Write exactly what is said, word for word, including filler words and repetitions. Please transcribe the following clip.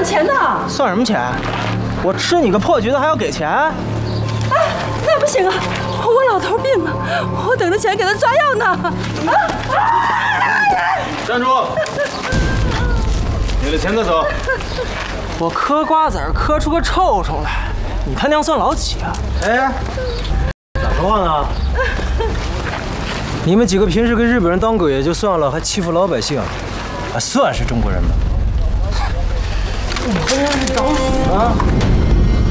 钱呢？ 算什么钱？我吃你个破橘子还要给钱？哎， 那不行啊！我老头病了，我等着钱给他抓药呢。啊啊、 站住！给了钱再走。 我嗑瓜子儿嗑出个臭臭来，你他娘算老几啊？哎，咋说话呢？你们几个平时跟日本人当狗也就算了，还欺负老百姓，还算是中国人吗？你他娘是找死啊！